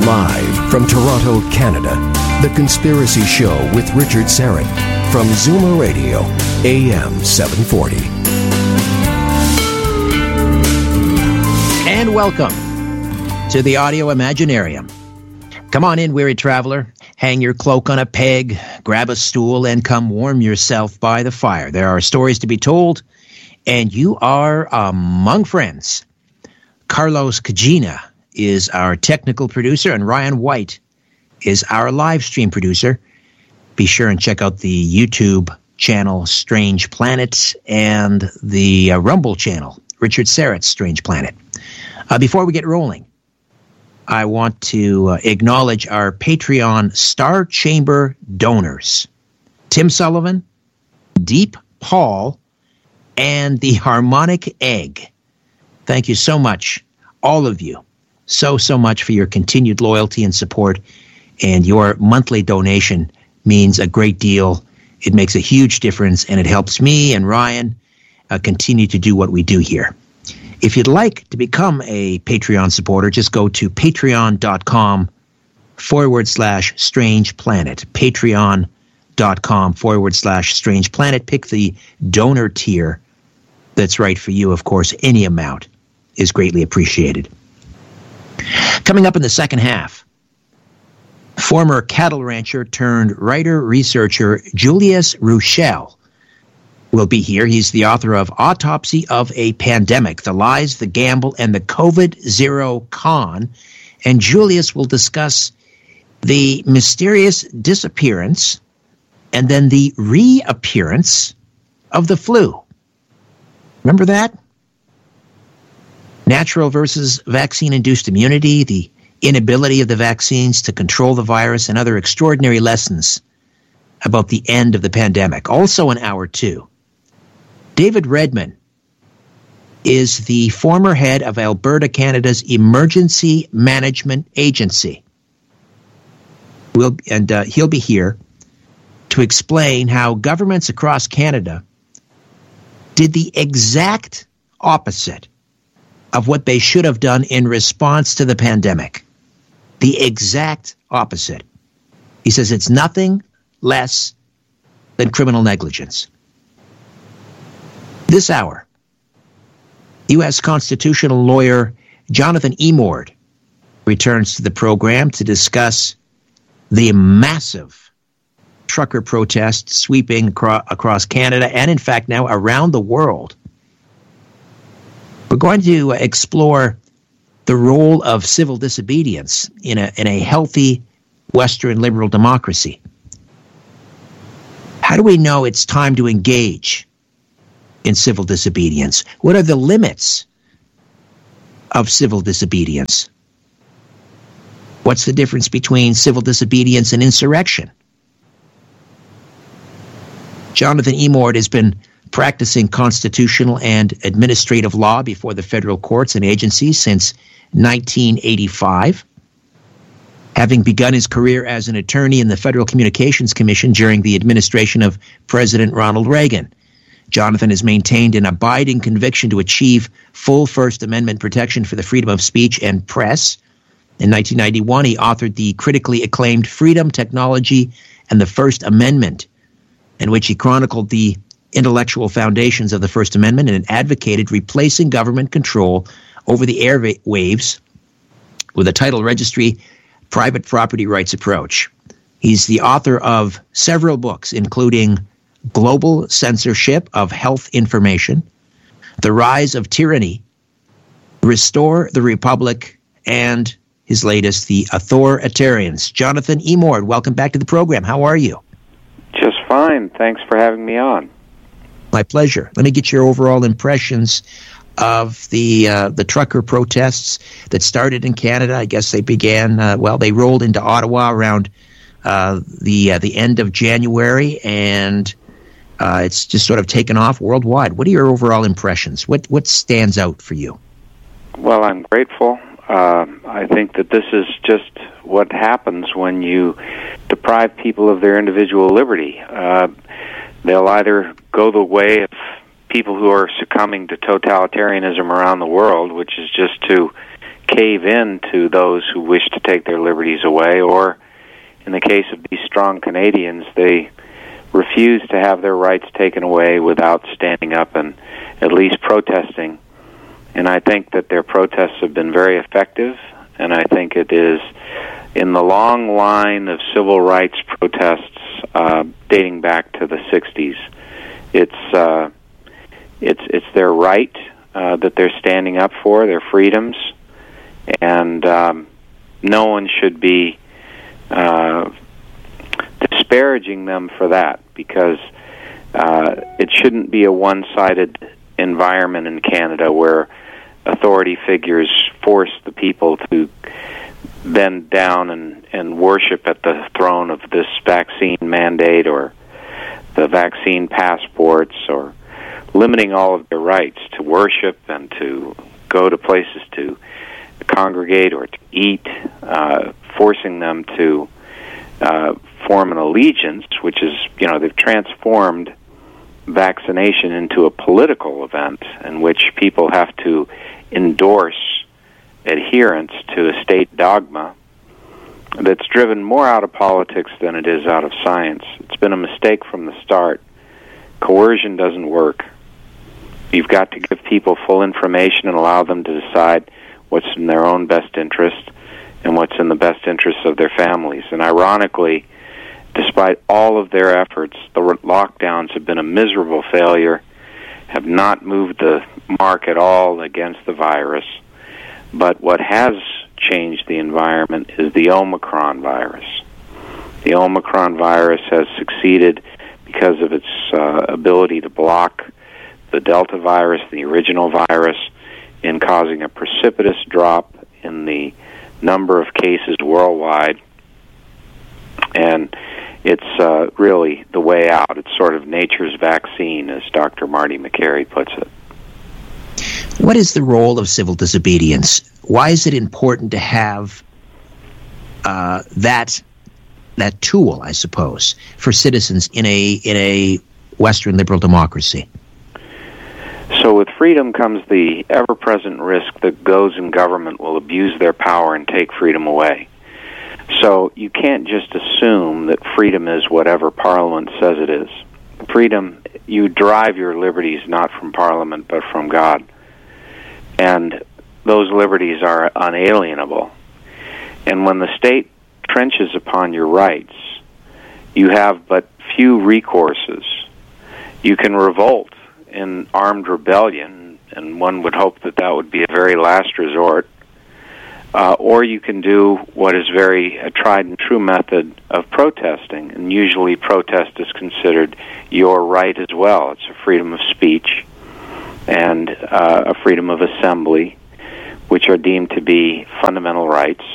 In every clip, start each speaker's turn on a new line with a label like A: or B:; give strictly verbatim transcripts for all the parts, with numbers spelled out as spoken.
A: Live from Toronto, Canada, The Conspiracy Show with Richard Syrett from Zoomer Radio, A M seven forty.
B: And welcome to the Audio Imaginarium. Come on in, weary traveler. Hang your cloak on a peg, grab a stool, and come warm yourself by the fire. There are stories to be told, and you are among friends. Carlos Kajina is our technical producer, and Ryan White is our live stream producer. Be sure and check out the YouTube channel Strange Planet and the uh, Rumble channel, Richard Syrett's Strange Planet. Uh, before we get rolling, I want to uh, acknowledge our Patreon Star Chamber donors, Tim Sullivan, Deep Paul, and the Harmonic Egg. Thank you so much, all of you, so, so much for your continued loyalty and support. And your monthly donation means a great deal. It makes a huge difference, and it helps me and Ryan uh, continue to do what we do here. If you'd like to become a Patreon supporter, just go to patreon.com forward slash strange planet. Patreon.com forward slash strange planet. Pick the donor tier that's right for you. Of course, any amount is greatly appreciated. Coming up in the second half, former cattle rancher turned writer-researcher Julius Ruschel will be here. He's the author of Autopsy of a Pandemic, The Lies, the Gamble, and the COVID Zero Con. And Julius will discuss the mysterious disappearance and then the reappearance of the flu. Remember that? Natural versus vaccine-induced immunity, the inability of the vaccines to control the virus, and other extraordinary lessons about the end of the pandemic. Also in hour two, David Redman is the former head of Alberta, Canada's Emergency Management Agency. We'll, and uh, he'll be here to explain how governments across Canada did the exact opposite of what they should have done in response to the pandemic. The exact opposite. He says it's nothing less than criminal negligence. This hour, U S constitutional lawyer Jonathan Emord returns to the program to discuss the massive trucker protests sweeping acro- across Canada and, in fact, now around the world. We're going to explore the role of civil disobedience in a in a healthy Western liberal democracy. How do we know it's time to engage in civil disobedience? What are the limits of civil disobedience? What's the difference between civil disobedience and insurrection? Jonathan Emord has been practicing constitutional and administrative law before the federal courts and agencies since nineteen eighty-five. Having begun his career as an attorney in the Federal Communications Commission during the administration of President Ronald Reagan, Jonathan has maintained an abiding conviction to achieve full First Amendment protection for the freedom of speech and press. In nineteen ninety-one, he authored the critically acclaimed Freedom, Technology, and the First Amendment, in which he chronicled the intellectual foundations of the First Amendment and advocated replacing government control over the airwaves with a title registry, private property rights approach. He's the author of several books, including Global Censorship of Health Information, The Rise of Tyranny, Restore the Republic, and his latest, The Authoritarians. Jonathan Emord, welcome back to the program. How are you?
C: Just fine. Thanks for having me on.
B: My pleasure. Let me get your overall impressions of the uh, the trucker protests that started in Canada. I guess they began, uh, well, they rolled into Ottawa around uh, the uh, the end of January, and uh, it's just sort of taken off worldwide. What are your overall impressions? What what stands out for you?
C: Well, I'm grateful. Uh, I think that this is just what happens when you deprive people of their individual liberty. Uh, they'll either go the way of people who are succumbing to totalitarianism around the world, which is just to cave in to those who wish to take their liberties away, or in the case of these strong Canadians, they refuse to have their rights taken away without standing up and at least protesting. And I think that their protests have been very effective, and I think it is in the long line of civil rights protests uh, dating back to the sixties. It's uh, it's it's their right uh, that they're standing up for, their freedoms, and um, no one should be uh, disparaging them for that, because uh, it shouldn't be a one-sided environment in Canada where authority figures force the people to bend down and, and worship at the throne of this vaccine mandate or the vaccine passports, or limiting all of their rights to worship and to go to places to congregate or to eat, uh, forcing them to uh, form an allegiance, which is, you know, they've transformed vaccination into a political event in which people have to endorse adherence to a state dogma that's driven more out of politics than it is out of science. It's been a mistake from the start. Coercion doesn't work. You've got to give people full information and allow them to decide what's in their own best interest and what's in the best interest of their families. And ironically, despite all of their efforts, the lockdowns have been a miserable failure, have not moved the mark at all against the virus. But what has changed the environment is the Omicron virus. The Omicron virus has succeeded because of its uh, ability to block the Delta virus, the original virus, in causing a precipitous drop in the number of cases worldwide. And it's uh, really the way out. It's sort of nature's vaccine, as Doctor Marty Makary puts it.
B: What is the role of civil disobedience? Why is it important to have uh, that that tool, I suppose, for citizens in a in a Western liberal democracy?
C: So with freedom comes the ever-present risk that those in government will abuse their power and take freedom away. So you can't just assume that freedom is whatever Parliament says it is. Freedom, you derive your liberties not from Parliament but from God. And those liberties are unalienable. And when the state trenches upon your rights, you have but few recourses. You can revolt in armed rebellion, and one would hope that that would be a very last resort, uh, or you can do what is very a tried and true method of protesting, and usually protest is considered your right as well. It's a freedom of speech and uh, a freedom of assembly, which are deemed to be fundamental rights.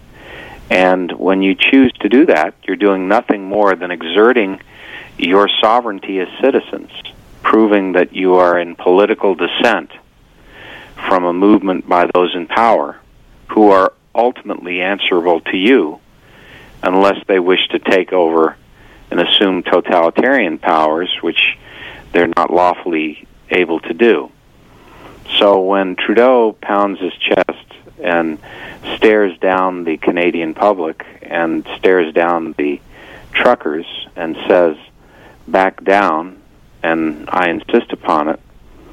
C: And when you choose to do that, you're doing nothing more than exerting your sovereignty as citizens, proving that you are in political dissent from a movement by those in power who are ultimately answerable to you unless they wish to take over and assume totalitarian powers, which they're not lawfully able to do. So when Trudeau pounds his chest and stares down the Canadian public and stares down the truckers and says, back down, and I insist upon it,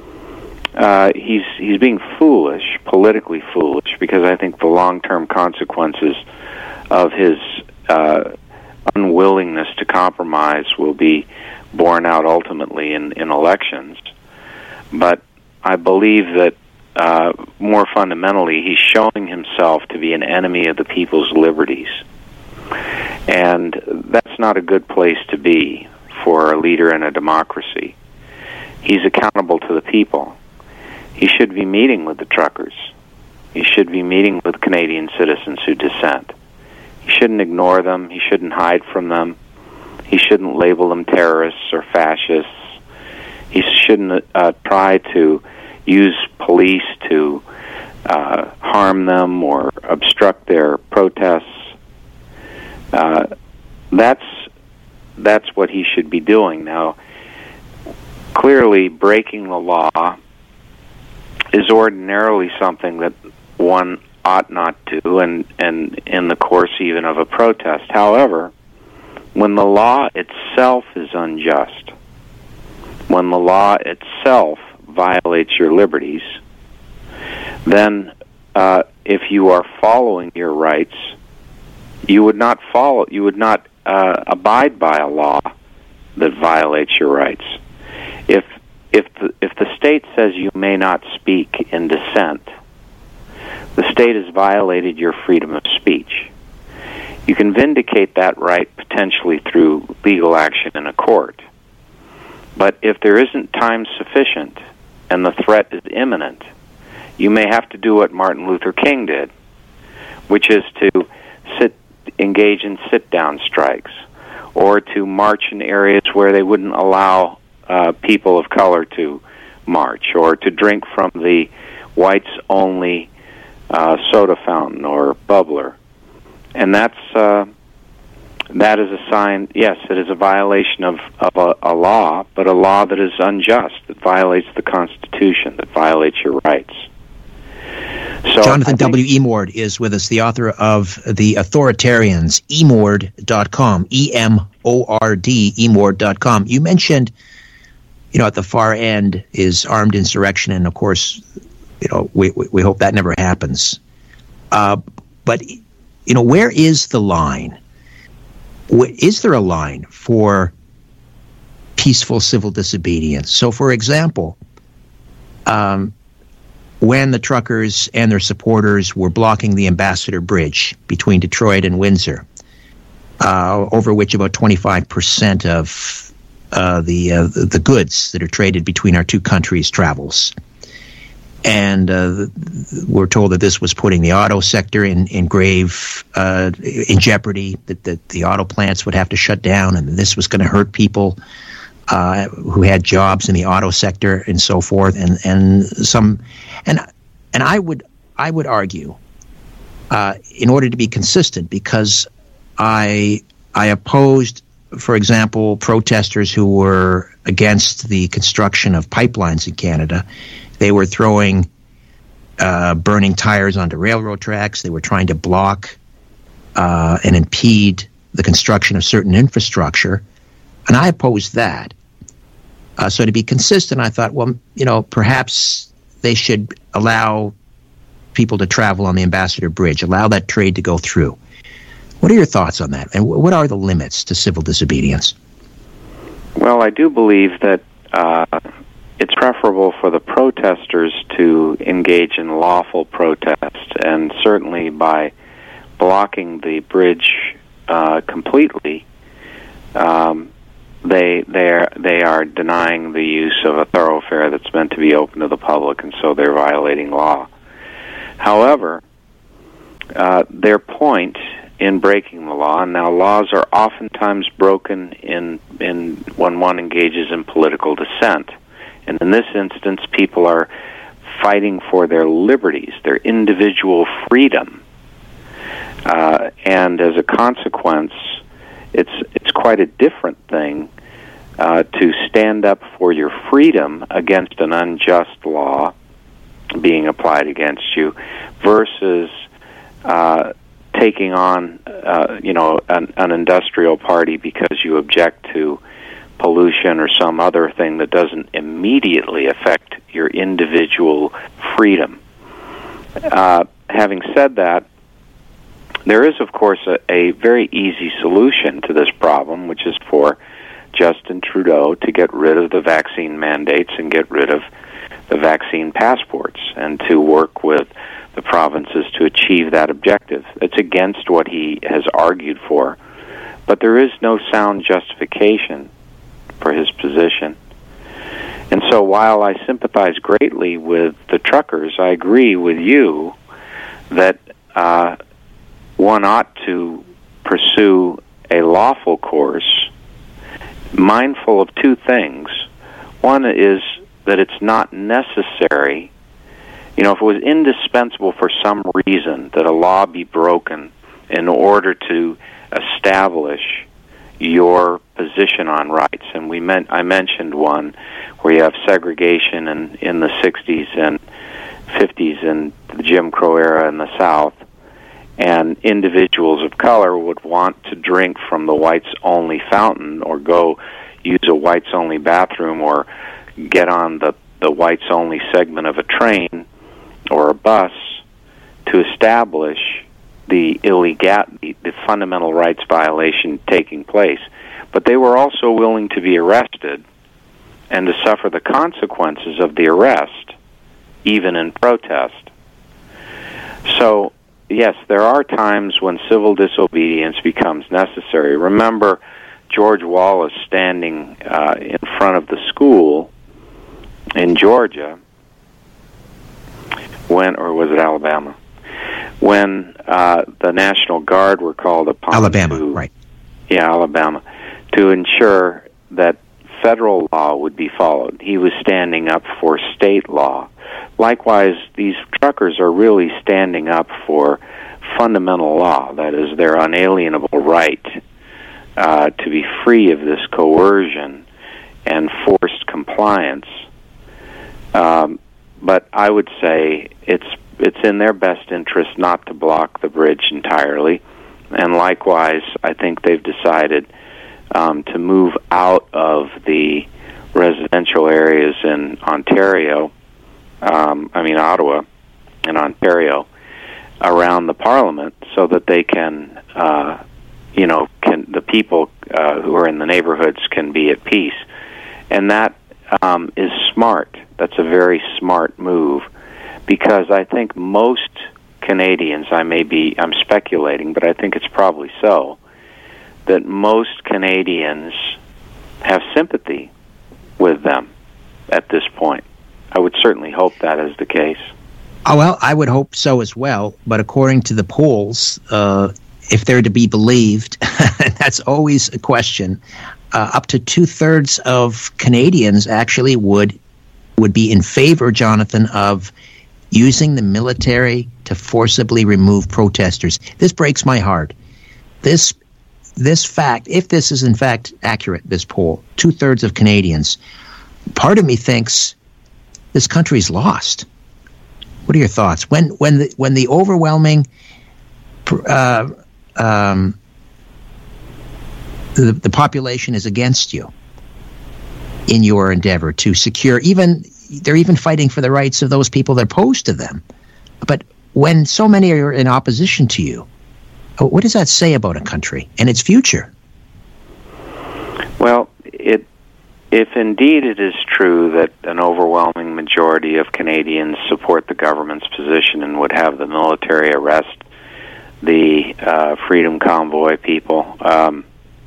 C: uh, he's he's being foolish, politically foolish, because I think the long-term consequences of his uh, unwillingness to compromise will be borne out ultimately in, in elections. But I believe that uh, more fundamentally, he's showing himself to be an enemy of the people's liberties. And that's not a good place to be for a leader in a democracy. He's accountable to the people. He should be meeting with the truckers. He should be meeting with Canadian citizens who dissent. He shouldn't ignore them. He shouldn't hide from them. He shouldn't label them terrorists or fascists. He shouldn't uh, try to use police to uh, harm them or obstruct their protests. Uh, that's that's what he should be doing. Now, clearly, breaking the law is ordinarily something that one ought not to, and, and in the course even of a protest. However, when the law itself is unjust, when the law itself violates your liberties, then uh, if you are following your rights, you would not follow, you would not uh, abide by a law that violates your rights. If if the, if the state says you may not speak in dissent, the state has violated your freedom of speech. You can vindicate that right potentially through legal action in a court. But if there isn't time sufficient and the threat is imminent, you may have to do what Martin Luther King did, which is to sit, engage in sit-down strikes, or to march in areas where they wouldn't allow uh, people of color to march, or to drink from the whites-only uh, soda fountain or bubbler. And that's uh, that is a sign, yes, it is a violation of, of a, a law, but a law that is unjust, that violates the Constitution, that violates your rights. So
B: Jonathan W. Emord is with us, the author of The Authoritarians, emord dot com, E M O R D, emord dot com. You mentioned, you know, at the far end is armed insurrection, and of course, you know, we, we, we hope that never happens. Uh, but, you know, where is the line? Is there a line for peaceful civil disobedience? So, for example, um, when the truckers and their supporters were blocking the Ambassador Bridge between Detroit and Windsor, uh, over which about twenty-five percent of uh, the uh, the goods that are traded between our two countries travels. And uh, we're told that this was putting the auto sector in, in grave, uh, in jeopardy, that, that the auto plants would have to shut down, and this was going to hurt people uh, who had jobs in the auto sector and so forth. And, and some, and and I would I would argue, uh, in order to be consistent, because I I opposed, for example, protesters who were against the construction of pipelines in Canada. They were throwing uh, burning tires onto railroad tracks. They were trying to block uh, and impede the construction of certain infrastructure. And I opposed that. Uh, so to be consistent, I thought, well, you know, perhaps they should allow people to travel on the Ambassador Bridge, allow that trade to go through. What are your thoughts on that? And what are the limits to civil disobedience?
C: Well, I do believe that uh, it's preferable for the protesters to engage in lawful protest, and certainly by blocking the bridge uh, completely, um, they they are they are denying the use of a thoroughfare that's meant to be open to the public, and so they're violating law. However, uh, their point in breaking the law, and now laws are oftentimes broken in in when one engages in political dissent. And in this instance, people are fighting for their liberties, their individual freedom. Uh, and as a consequence, it's it's quite a different thing uh, to stand up for your freedom against an unjust law being applied against you versus uh, taking on, uh, you know, an, an industrial party because you object to pollution or some other thing that doesn't immediately affect your individual freedom. Uh, having said that, there is, of course, a, a very easy solution to this problem, which is for Justin Trudeau to get rid of the vaccine mandates and get rid of the vaccine passports, and to work with the provinces to achieve that objective. It's against what he has argued for, but there is no sound justification for his position. And so while I sympathize greatly with the truckers, I agree with you that uh, one ought to pursue a lawful course, mindful of two things. One is that it's not necessary, you know, if it was indispensable for some reason that a law be broken in order to establish your position on rights, and we meant I mentioned one where you have segregation in in the sixties and fifties in the Jim Crow era in the South, and individuals of color would want to drink from the whites-only fountain or go use a whites-only bathroom or get on the, the whites-only segment of a train or a bus to establish the illegal, the, the fundamental rights violation taking place. But they were also willing to be arrested and to suffer the consequences of the arrest, even in protest. So, yes, there are times when civil disobedience becomes necessary. Remember George Wallace standing uh, in front of the school in Georgia, when, or was it Alabama, when uh, the National Guard were called upon.
B: Alabama,
C: to,
B: right.
C: Yeah, Alabama, to ensure that federal law would be followed. He was standing up for state law. Likewise, these truckers are really standing up for fundamental law, that is, their unalienable right uh, to be free of this coercion and forced compliance. Um, but I would say it's it's in their best interest not to block the bridge entirely. And likewise, I think they've decided um, to move out of the residential areas in Ontario, um, I mean Ottawa and Ontario, around the Parliament, so that they can, uh, you know, can the people uh, who are in the neighborhoods can be at peace. And that um, is smart. That's a very smart move, because I think most Canadians, I may be, I'm speculating, but I think it's probably so, that most Canadians have sympathy with them at this point. I would certainly hope that is the case.
B: Oh, well, I would hope so as well, but according to the polls, uh, if they're to be believed, that's always a question, uh, up to two-thirds of Canadians actually would would be in favor, Jonathan, of using the military to forcibly remove protesters. This breaks my heart. This this fact, if this is in fact accurate, this poll, two-thirds of Canadians, part of me thinks this country's lost. What are your thoughts? When when the when the overwhelming uh, um, the, the population is against you in your endeavor to secure, even they're even fighting for the rights of those people that are opposed to them. But when so many are in opposition to you, what does that say about a country and its future?
C: Well, it if indeed it is true that an overwhelming majority of Canadians support the government's position and would have the military arrest the uh, Freedom Convoy people, um,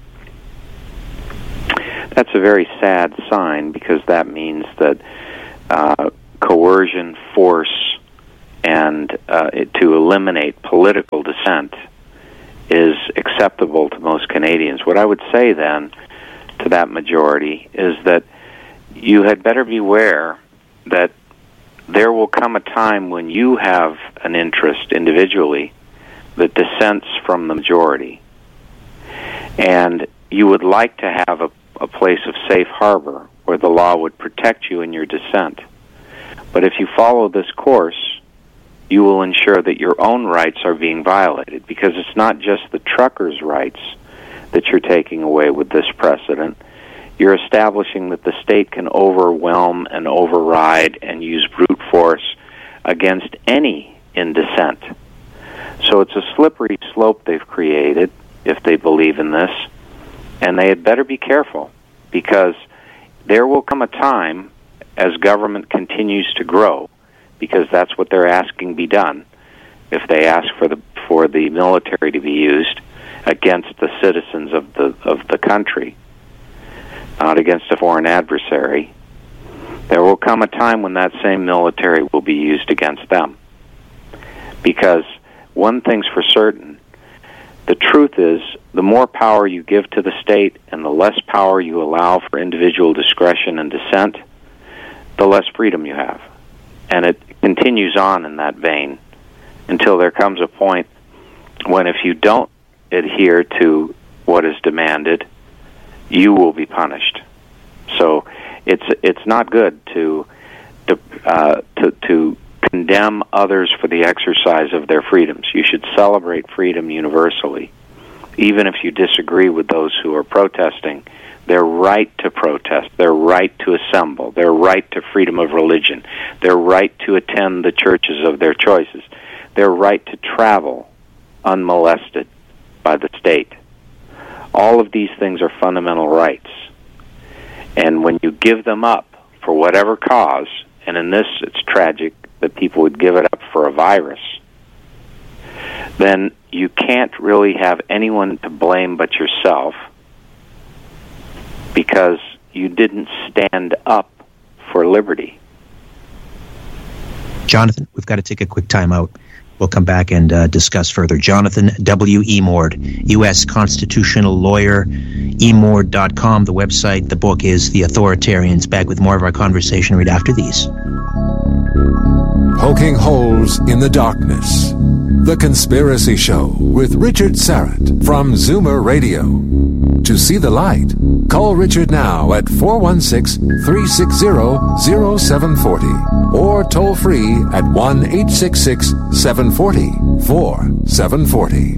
C: that's a very sad sign, because that means that uh, coercion, force, and uh, it, to eliminate political dissent is acceptable to most Canadians. What I would say then to that majority is that you had better beware that there will come a time when you have an interest individually that dissents from the majority, and you would like to have a, a place of safe harbor where the law would protect you in your dissent. But if you follow this course, you will ensure that your own rights are being violated, because it's not just the truckers' rights that you're taking away with this precedent. You're establishing that the state can overwhelm and override and use brute force against any in dissent. So it's a slippery slope they've created, if they believe in this, and they had better be careful, because there will come a time, as government continues to grow, because that's what they're asking be done, if they ask for the for the military to be used against the citizens of the of the country, not against a foreign adversary, there will come a time when that same military will be used against them. Because one thing's for certain, the truth is, the more power you give to the state and the less power you allow for individual discretion and dissent, the less freedom you have. And it continues on in that vein until there comes a point when, if you don't adhere to what is demanded, you will be punished. So it's it's not good to to uh, to, to condemn others for the exercise of their freedoms. You should celebrate freedom universally, even if you disagree with those who are protesting. Their right to protest, their right to assemble, their right to freedom of religion, their right to attend the churches of their choices, their right to travel unmolested by the state. All of these things are fundamental rights. And when you give them up for whatever cause, and in this it's tragic that people would give it up for a virus, then you can't really have anyone to blame but yourself, because you didn't stand up for liberty.
B: Jonathan, we've got to take a quick time out. We'll come back and uh, discuss further. Jonathan W. Emord, U S constitutional lawyer, emord dot com, the website. The book is The Authoritarians. Back with more of our conversation right after these.
A: Poking holes in the darkness. The Conspiracy Show with Richard Syrett from Zoomer Radio. To see the light, call Richard now at four one six, three six zero, zero seven four zero or toll free at one eight six six, seven four zero, four seven four zero.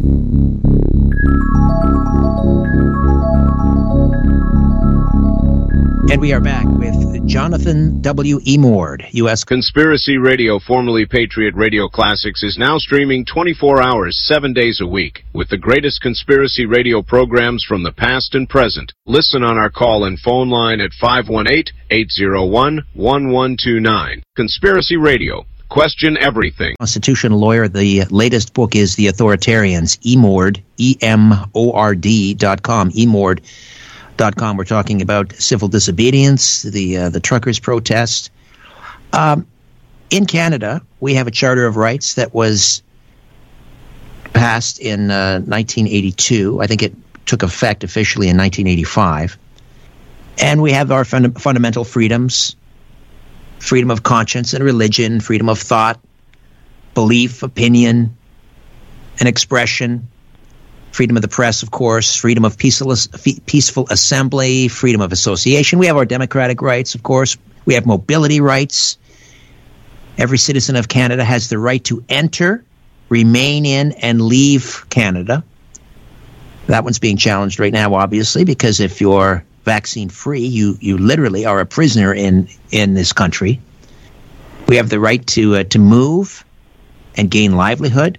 B: And we are back with Jonathan W. Emord, U S
D: Conspiracy Radio, formerly Patriot Radio Classics, is now streaming twenty-four hours, seven days a week, with the greatest conspiracy radio programs from the past and present. Listen on our call and phone line at five one eight, eight zero one, one one two nine. Conspiracy Radio. Question everything.
B: Constitutional lawyer. The latest book is The Authoritarians. Emord, E M O R D dot com. Emord. Dot com. We're talking about civil disobedience, the uh, the truckers' protest. Um, in Canada, we have a Charter of Rights that was passed in uh, nineteen eighty-two. I think it took effect officially in nineteen eighty-five. And we have our fund- fundamental freedoms: freedom of conscience and religion, freedom of thought, belief, opinion, and expression. Freedom of the press, of course, freedom of peaceful, peaceful assembly, freedom of association. We have our democratic rights, of course. We have mobility rights. Every citizen of Canada has the right to enter, remain in, and leave Canada. That one's being challenged right now, obviously, because if you're vaccine-free, you, you literally are a prisoner in, in this country. We have the right to uh, to move and gain livelihood.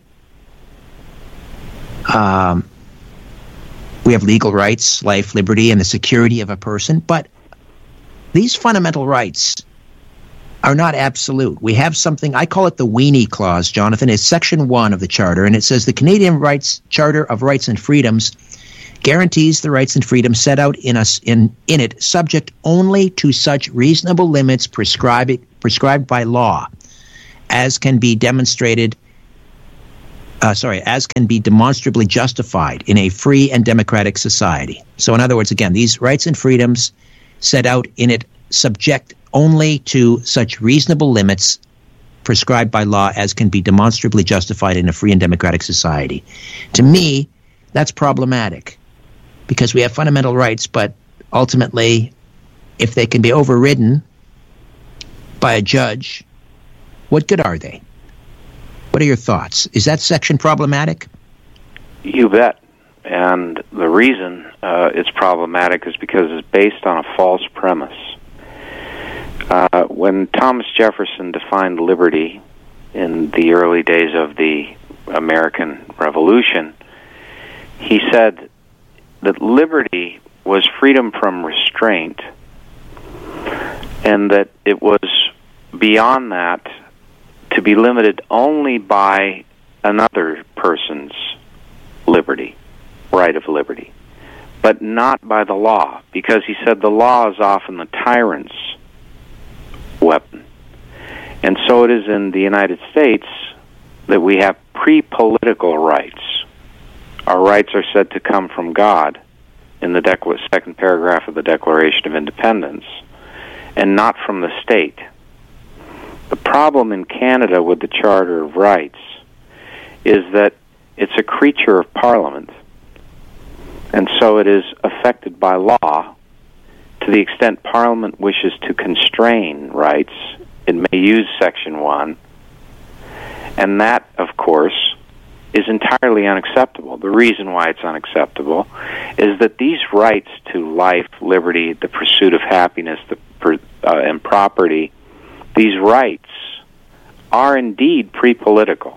B: Um, we have legal rights, life, liberty, and the security of a person. But these fundamental rights are not absolute. We have something, I call it the Weenie Clause, Jonathan. It's Section one of the Charter, and it says the Canadian Rights Charter of Rights and Freedoms guarantees the rights and freedoms set out in us in, in it, subject only to such reasonable limits prescribed prescribed by law as can be demonstrated Uh, sorry, as can be demonstrably justified in a free and democratic society. So in other words, again, these rights and freedoms set out in it subject only to such reasonable limits prescribed by law as can be demonstrably justified in a free and democratic society. To me, that's problematic because we have fundamental rights, but ultimately, if they can be overridden by a judge, what good are they? What are your thoughts? Is that section problematic?
C: You bet. And the reason uh, it's problematic is because it's based on a false premise. Uh, when Thomas Jefferson defined liberty in the early days of the American Revolution, he said that liberty was freedom from restraint, and that it was beyond that to be limited only by another person's liberty, right of liberty, but not by the law, because he said the law is often the tyrant's weapon. And so it is in the United States that we have pre-political rights. Our rights are said to come from God in the Decla- second paragraph of the Declaration of Independence, and not from the state. The problem in Canada with the Charter of Rights is that it's a creature of Parliament, and so it is affected by law. To the extent Parliament wishes to constrain rights, it may use Section one And that, of course, is entirely unacceptable. The reason why it's unacceptable is that these rights to life, liberty, the pursuit of happiness, the per, uh, and property, these rights are indeed pre-political.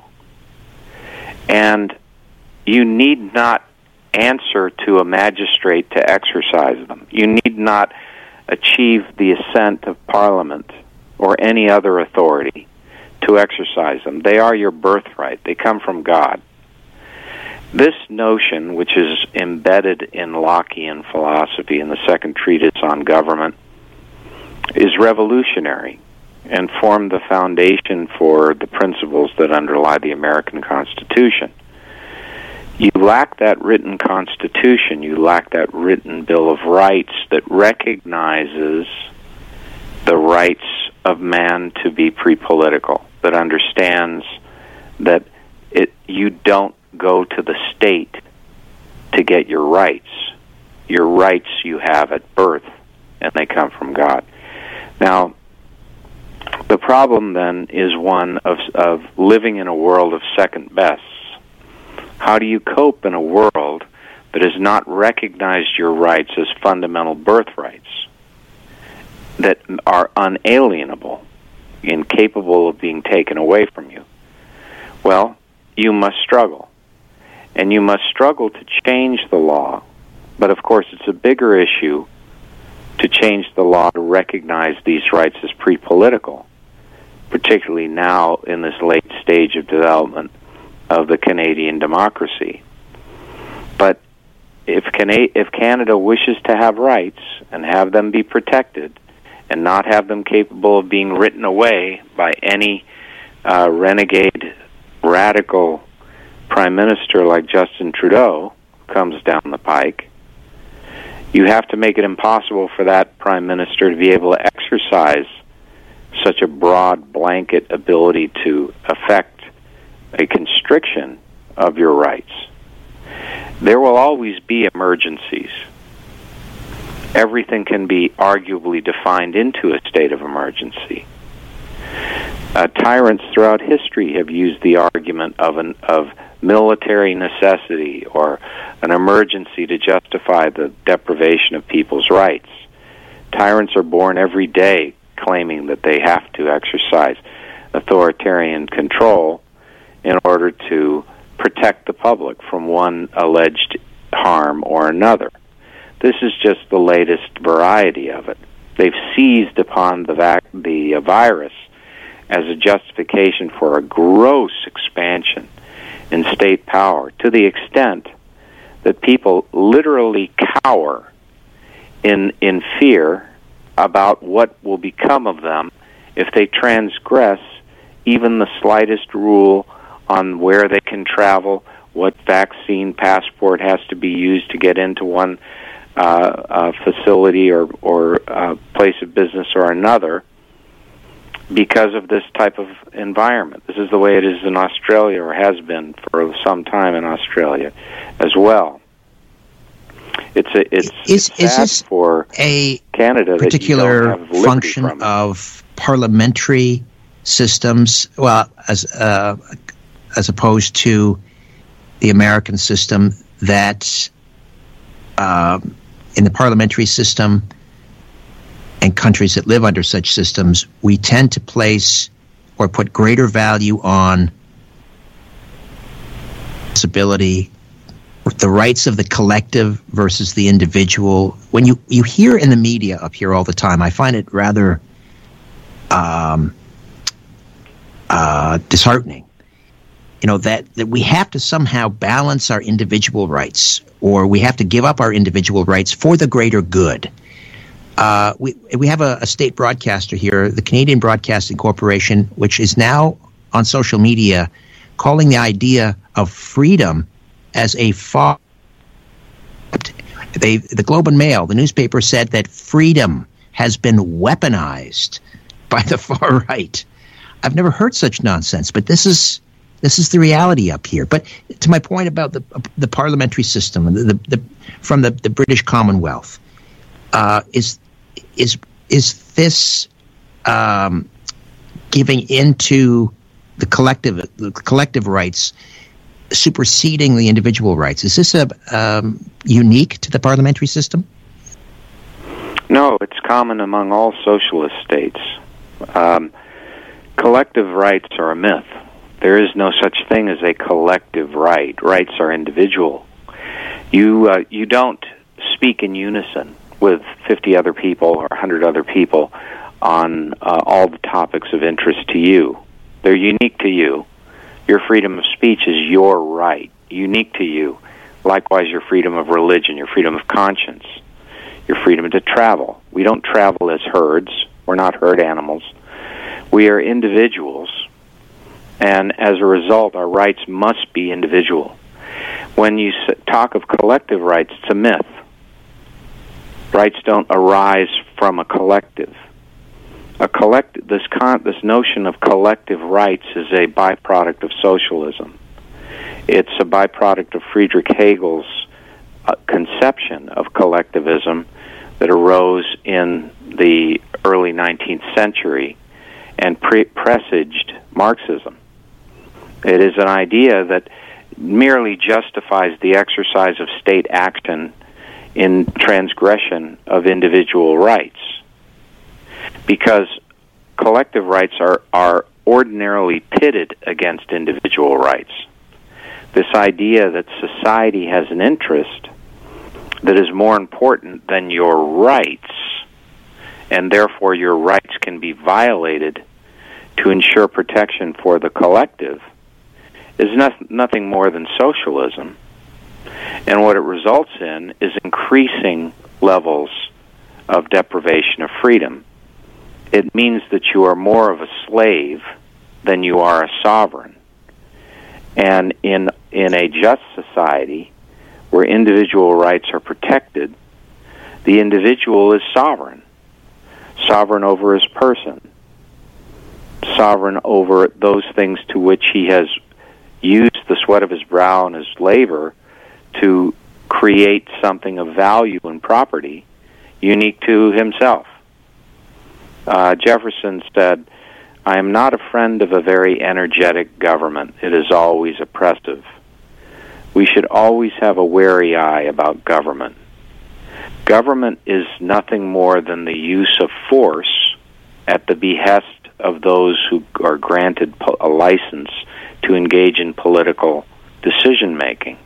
C: And you need not answer to a magistrate to exercise them. You need not achieve the assent of Parliament or any other authority to exercise them. They are your birthright. They come from God. This notion, which is embedded in Lockean philosophy in the second treatise on government, is revolutionary and formed the foundation for the principles that underlie the American Constitution. You lack that written Constitution, you lack that written Bill of Rights that recognizes the rights of man to be pre-political, that understands that it, you don't go to the state to get your rights. Your rights you have at birth, and they come from God. Now, the problem then is one of, of living in a world of second bests. How do you cope in a world that has not recognized your rights as fundamental birthrights, that are unalienable, incapable of being taken away from you? Well, you must struggle. And you must struggle to change the law. But of course, it's a bigger issue to change the law to recognize these rights as pre-political, particularly now in this late stage of development of the Canadian democracy. But if Cana- if Canada wishes to have rights and have them be protected and not have them capable of being written away by any uh, renegade, radical prime minister like Justin Trudeau comes down the pike, you have to make it impossible for that prime minister to be able to exercise such a broad blanket ability to affect a constriction of your rights. There will always be emergencies. Everything can be arguably defined into a state of emergency. Uh, tyrants throughout history have used the argument of an of military necessity or an emergency to justify the deprivation of people's rights. Tyrants are born every day claiming that they have to exercise authoritarian control in order to protect the public from one alleged harm or another. This is just the latest variety of it. They've seized upon the vac- the uh, virus as a justification for a gross expansion in state power, to the extent that people literally cower in in fear about what will become of them if they transgress even the slightest rule on where they can travel, what vaccine passport has to be used to get into one uh, uh, facility or, or uh, place of business or another, because of this type of environment. This is the way it is in Australia, or has been for some time in Australia as well. It's a, it's,
B: is,
C: it's
B: is
C: sad
B: this
C: for
B: a
C: Canada
B: particular
C: that you don't have liberty
B: function
C: from it.
B: of parliamentary systems? Well, as uh, as opposed to the American system, that uh, in the parliamentary system and countries that live under such systems, we tend to place or put greater value on disability, the rights of the collective versus the individual. When you, you hear in the media up here all the time, I find it rather um, uh, disheartening. You know, that, that we have to somehow balance our individual rights, or we have to give up our individual rights for the greater good. Uh, we we have a, a state broadcaster here, the Canadian Broadcasting Corporation, which is now on social media calling the idea of freedom as a far. They, the Globe and Mail, the newspaper, said that freedom has been weaponized by the far right. I've never heard such nonsense, but this is this is the reality up here. But to my point about the the parliamentary system, the, the, the from the, the British Commonwealth, uh, is is is this um, giving into the collective the collective rights superseding the individual rights. Is this a um, unique to the parliamentary system?
C: No, it's common among all socialist states. Um, collective rights are a myth. There is no such thing as a collective right. Rights are individual. You uh, you don't speak in unison with fifty other people or one hundred other people on uh, all the topics of interest to you. They're unique to you. Your freedom of speech is your right, unique to you. Likewise, your freedom of religion, your freedom of conscience, your freedom to travel. We don't travel as herds. We're not herd animals. We are individuals, and as a result, our rights must be individual. When you talk of collective rights, it's a myth. Rights don't arise from a collective. A collect this con- this notion of collective rights is a byproduct of socialism. It's a byproduct of Friedrich Hegel's uh, conception of collectivism that arose in the early nineteenth century and pre- presaged Marxism. It is an idea that merely justifies the exercise of state action in transgression of individual rights, because collective rights are, are ordinarily pitted against individual rights. This idea that society has an interest that is more important than your rights, and therefore your rights can be violated to ensure protection for the collective, is not, nothing more than socialism. And what it results in is increasing levels of deprivation of freedom. It means that you are more of a slave than you are a sovereign. And in in a just society where individual rights are protected, the individual is sovereign. Sovereign over his person. Sovereign over those things to which he has used the sweat of his brow and his labor to create something of value and property unique to himself. Uh, Jefferson said, "I am not a friend of a very energetic government. It is always oppressive. We should always have a wary eye about government. Government is nothing more than the use of force at the behest of those who are granted a license to engage in political decision-making.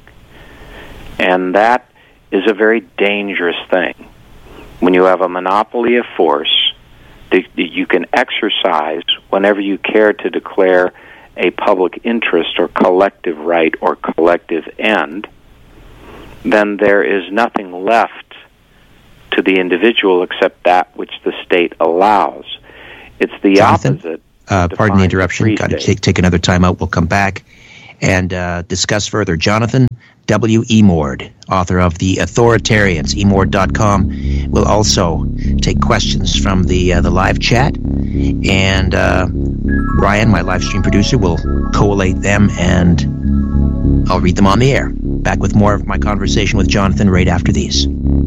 C: And that is a very dangerous thing. When you have a monopoly of force that you can exercise whenever you care to declare a public interest or collective right or collective end, then there is nothing left to the individual except that which the state allows. It's the
B: Jonathan,
C: opposite.
B: Uh, pardon the interruption. Got to take, take another time out. We'll come back and uh, discuss further. Jonathan W. Emord, author of The Authoritarians, emord dot com, will also take questions from the uh, the live chat. And uh, Ryan, my live stream producer, will collate them and I'll read them on the air. Back with more of my conversation with Jonathan right after these.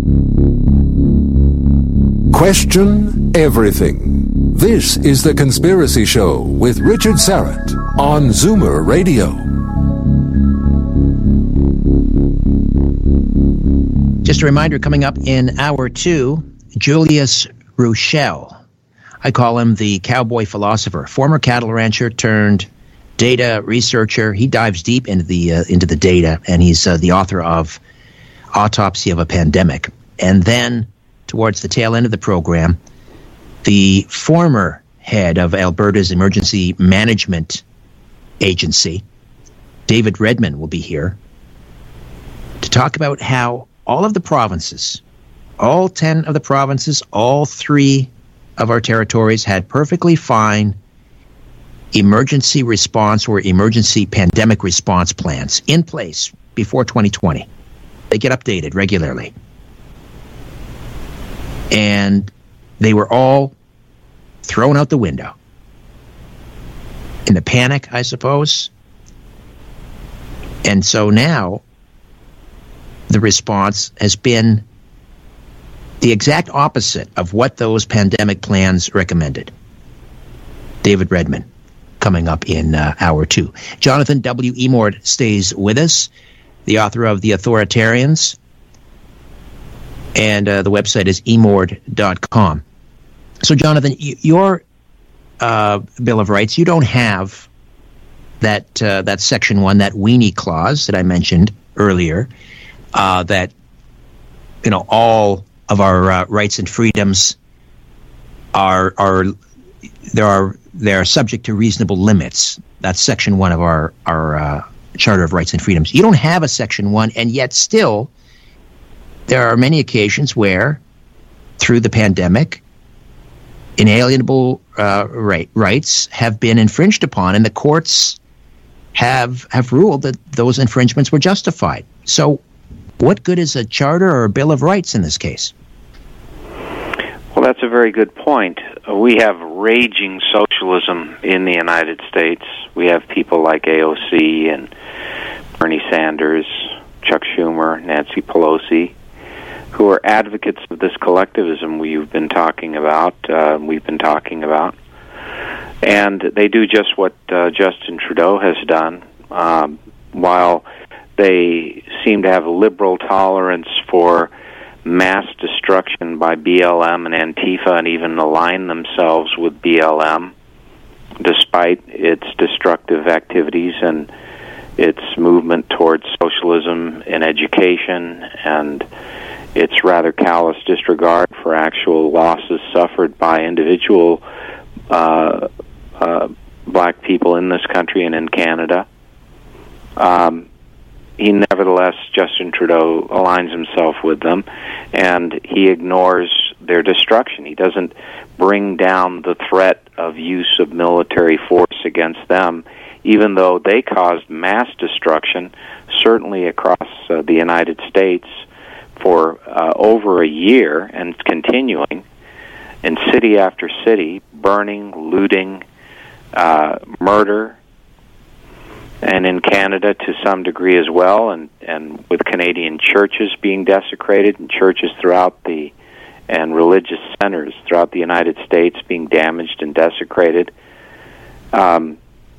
A: Question everything. This is The Conspiracy Show with Richard Syrett on Zoomer Radio.
B: Just a reminder, coming up in hour two, Julius Ruschel. I call him the cowboy philosopher, former cattle rancher turned data researcher. He dives deep into the uh, into the data, and he's uh, the author of Autopsy of a Pandemic. And then, towards the tail end of the program, the former head of Alberta's Emergency Management Agency, David Redman, will be here to talk about how all of the provinces, all ten of the provinces, all three of our territories had perfectly fine emergency response or emergency pandemic response plans in place before twenty twenty. They get updated regularly. And they were all thrown out the window. In the panic, I suppose. And so now, the response has been the exact opposite of what those pandemic plans recommended. David Redman coming up in uh, hour two. Jonathan W. Emord stays with us, the author of The Authoritarians, and uh, the website is emord dot com. So, Jonathan, y- your uh, Bill of Rights, you don't have that uh, that Section one, that weenie clause that I mentioned earlier, uh, that, you know, all of our uh, rights and freedoms are are there are they are subject to reasonable limits. That's Section one of our our uh, Charter of Rights and Freedoms. You don't have a Section one, and yet still there are many occasions where, through the pandemic, inalienable uh, right, rights have been infringed upon, and the courts have have ruled that those infringements were justified. So, what good is a charter or a Bill of Rights in this case?
C: Well, that's a very good point. Uh, we have raging socialism in the United States. We have people like A O C and Bernie Sanders, Chuck Schumer, Nancy Pelosi, who are advocates of this collectivism we've been talking about, uh, we've been talking about. And they do just what uh, Justin Trudeau has done. Um, while they seem to have a liberal tolerance for mass destruction by B L M and Antifa and even align themselves with B L M, despite its destructive activities and its movement towards socialism in education and its rather callous disregard for actual losses suffered by individual uh, uh, black people in this country and in Canada. Um, he nevertheless, Justin Trudeau, aligns himself with them, and he ignores their destruction. He doesn't bring down the threat of use of military force against them, even though they caused mass destruction, certainly across uh, the United States, for uh, over a year and continuing in city after city, burning, looting, uh, murder, and in Canada to some degree as well, and, and with Canadian churches being desecrated and churches throughout the, and religious centers throughout the United States being damaged and desecrated. Um,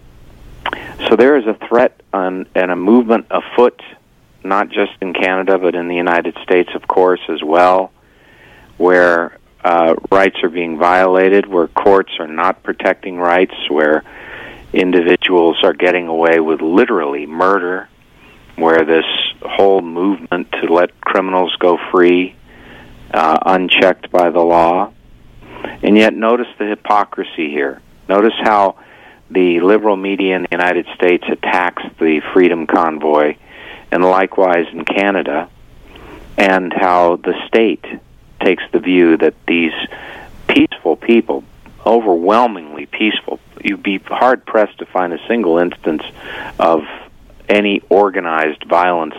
C: so there is a threat on, and a movement afoot, not just in Canada, but in the United States, of course, as well, where uh, rights are being violated, where courts are not protecting rights, where individuals are getting away with literally murder, where this whole movement to let criminals go free, uh, unchecked by the law. And yet notice the hypocrisy here. Notice how the liberal media in the United States attacks the Freedom Convoy, and likewise in Canada, and how the state takes the view that these peaceful people, overwhelmingly peaceful, you'd be hard-pressed to find a single instance of any organized violence